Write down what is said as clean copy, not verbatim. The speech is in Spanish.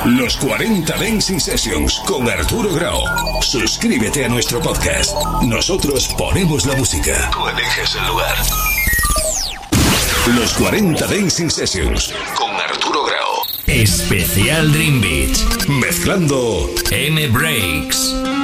Los 40 Dancing Sessions con Arturo Grau. Suscríbete a nuestro podcast. Nosotros ponemos la música. Tú eliges el lugar. Los 40 Dancing Sessions con Arturo Grau. Especial Dream Beach. Mezclando N-Breaks.